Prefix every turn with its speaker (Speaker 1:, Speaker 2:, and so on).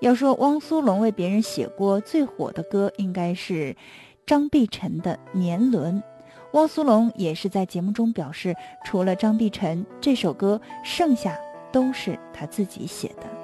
Speaker 1: 要说汪苏泷为别人写过最火的歌，应该是张碧晨的《年轮》。汪苏泷也是在节目中表示，除了张碧晨这首歌，剩下都是他自己写的。